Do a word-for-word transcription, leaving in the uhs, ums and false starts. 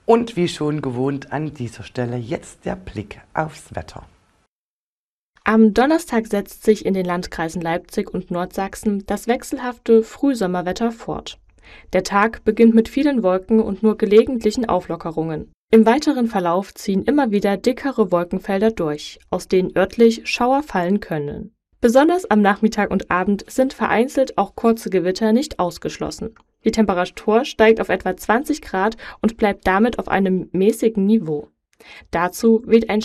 Und wie schon gewohnt an dieser Stelle jetzt der Blick aufs Wetter. Am Donnerstag setzt sich in den Landkreisen Leipzig und Nordsachsen das wechselhafte Frühsommerwetter fort. Der Tag beginnt mit vielen Wolken und nur gelegentlichen Auflockerungen. Im weiteren Verlauf ziehen immer wieder dickere Wolkenfelder durch, aus denen örtlich Schauer fallen können. Besonders am Nachmittag und Abend sind vereinzelt auch kurze Gewitter nicht ausgeschlossen. Die Temperatur steigt auf etwa zwanzig Grad und bleibt damit auf einem mäßigen Niveau. Dazu weht ein